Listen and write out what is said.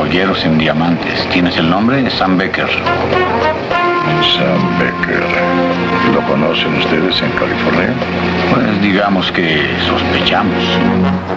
joyeros en diamantes. ¿Tienes el nombre? Sam Becker. Sam Becker. ¿Lo conocen ustedes en California? Pues digamos que sospechamos.